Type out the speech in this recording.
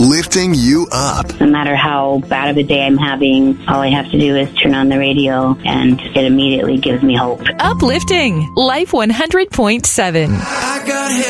lifting you up. No matter how bad of a day I'm having, all I have to do is turn on the radio and it immediately gives me hope. Uplifting Life 100.7. I got